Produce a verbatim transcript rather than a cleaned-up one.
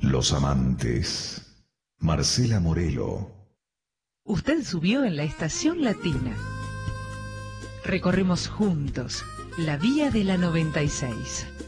Los amantes. Marcela Morelo. Usted subió en la Estación Latina. Recorremos juntos la vía de la noventa y seis.